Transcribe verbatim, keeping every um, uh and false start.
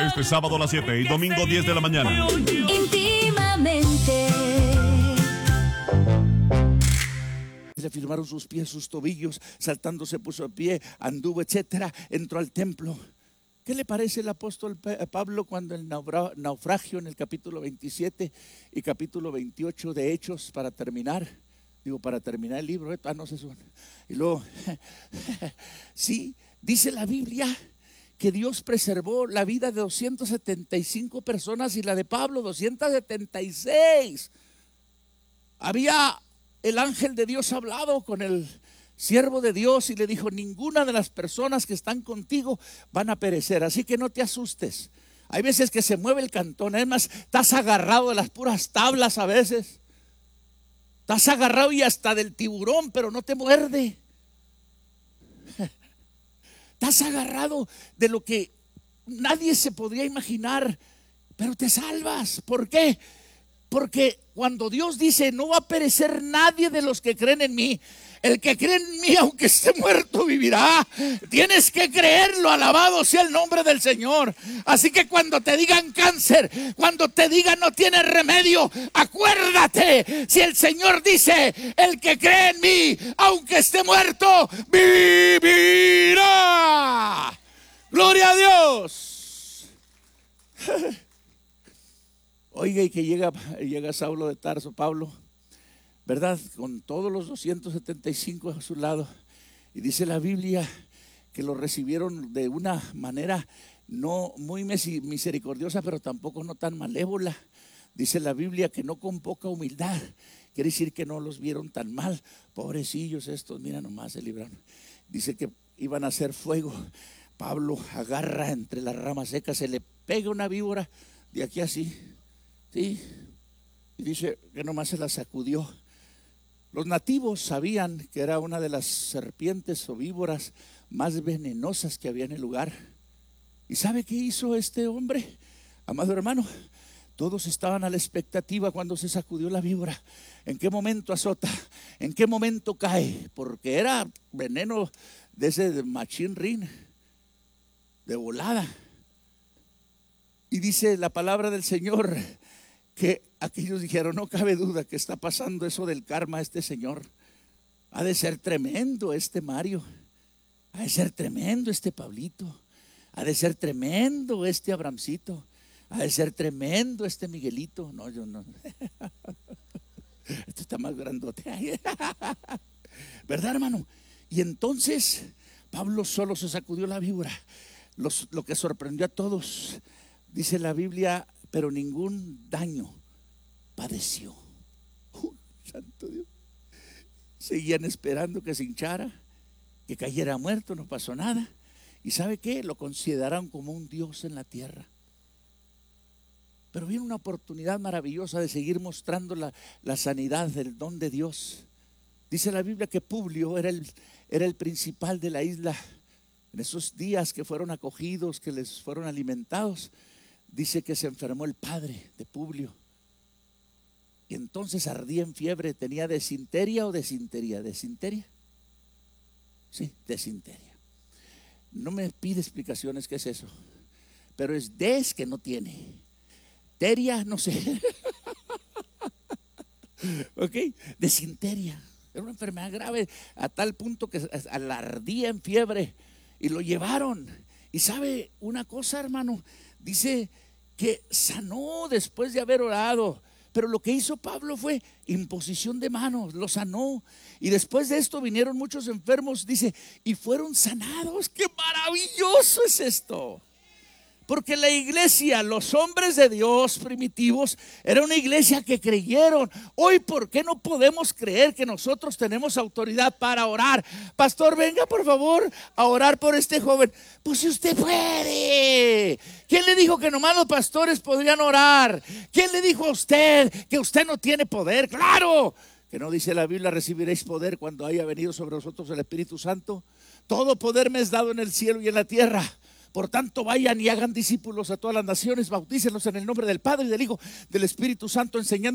Este sábado a las siete y domingo diez de la mañana. Íntimamente. Le firmaron sus pies, sus tobillos, saltando se puso a pie, anduvo, etcétera, entró al templo. ¿Qué le parece el apóstol Pablo cuando el naufragio en el capítulo veintisiete y capítulo veintiocho de Hechos, para terminar, digo para terminar el libro, ah no se suena, y luego, sí, dice la Biblia que Dios preservó la vida de doscientas setenta y cinco personas y la de Pablo doscientas setenta y seis. Había el ángel de Dios hablado con el siervo de Dios y le dijo: ninguna de las personas que están contigo van a perecer, así que no te asustes. Hay veces que se mueve el cantón, además estás agarrado de las puras tablas a veces. Estás agarrado y hasta del tiburón, pero no te muerde. Estás agarrado de lo que nadie se podría imaginar, pero te salvas. ¿Por qué? Porque cuando Dios dice: no va a perecer nadie de los que creen en mí, el que cree en mí, aunque esté muerto, vivirá. Tienes que creerlo, alabado sea el nombre del Señor. Así que cuando te digan cáncer, cuando te digan no tiene remedio, acuérdate, si el Señor dice: el que cree en mí, aunque esté muerto, vivirá. Gloria a Dios. Oiga, y que llega, llega Saulo de Tarso, Pablo, ¿verdad? Con todos los doscientos setenta y cinco a su lado. Y dice la Biblia que lo recibieron de una manera no muy misericordiosa, pero tampoco no tan malévola. Dice la Biblia que no con poca humildad. Quiere decir que no los vieron tan mal. Pobrecillos estos, mira nomás, se libraron. Dice que iban a hacer fuego. Pablo agarra entre las ramas secas, se le pega una víbora de aquí así. Sí, y dice que nomás se la sacudió. Los nativos sabían que era una de las serpientes o víboras más venenosas que había en el lugar. ¿Y sabe qué hizo este hombre? Amado hermano, todos estaban a la expectativa cuando se sacudió la víbora. ¿En qué momento azota? ¿En qué momento cae? Porque era veneno de ese de machín rin, de volada. Y dice la palabra del Señor que aquellos dijeron: no cabe duda que está pasando eso del karma a este señor. Ha de ser tremendo este Mario, ha de ser tremendo este Pablito, ha de ser tremendo este Abramcito, ha de ser tremendo este Miguelito. No, yo no. Esto está más grandote. ¿Verdad, hermano? Y entonces Pablo solo se sacudió la víbora. Los, lo que sorprendió a todos, dice la Biblia, pero ningún daño padeció. Uh, santo Dios. Seguían esperando que se hinchara, que cayera muerto, no pasó nada. ¿Y sabe qué? Lo consideraron como un Dios en la tierra. Pero viene una oportunidad maravillosa de seguir mostrando la, la sanidad del don de Dios. Dice la Biblia que Publio era el, era el principal de la isla. En esos días que fueron acogidos, que les fueron alimentados, dice que se enfermó el padre de Publio. Y entonces ardía en fiebre. ¿Tenía desinteria o desinteria? ¿Desinteria? Sí, desinteria. No me pide explicaciones qué es eso, pero es des que no tiene. Teria, no sé. Ok, desinteria. Era una enfermedad grave a tal punto que ardía en fiebre y lo llevaron. Y sabe una cosa, hermano, dice que sanó después de haber orado. Pero lo que hizo Pablo fue imposición de manos, lo sanó. Y después de esto vinieron muchos enfermos, dice, y fueron sanados. ¡Qué maravilloso es esto! Porque la iglesia, los hombres de Dios primitivos, era una iglesia que creyeron. Hoy, ¿por qué no podemos creer que nosotros tenemos autoridad para orar? Pastor, venga por favor a orar por este joven. Pues si usted puede. ¿Quién le dijo que nomás los pastores podrían orar? ¿Quién le dijo a usted que usted no tiene poder? ¡Claro! Que no dice la Biblia, recibiréis poder cuando haya venido sobre vosotros el Espíritu Santo. Todo poder me es dado en el cielo y en la tierra. Por tanto, vayan y hagan discípulos a todas las naciones, bautícenlos en el nombre del Padre y del Hijo, del Espíritu Santo, enseñando